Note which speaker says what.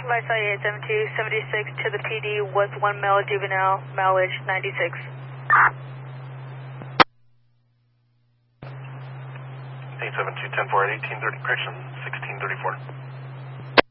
Speaker 1: My site 872-76 to the PD with 1 male juvenile, mileage 96.
Speaker 2: 872-10-4 at 1830, correction 1634.